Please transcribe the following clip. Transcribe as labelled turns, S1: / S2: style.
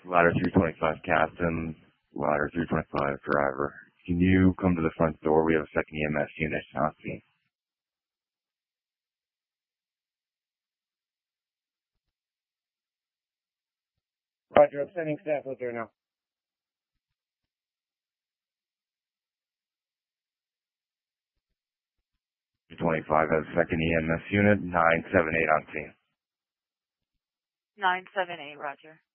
S1: Ladder 325 captain, ladder 325 driver. Can you come to the front door? We have a second EMS unit on scene.
S2: Roger, I'm sending staff out there now.
S1: 325 has a second EMS unit, 978 on scene.
S3: 978, Roger.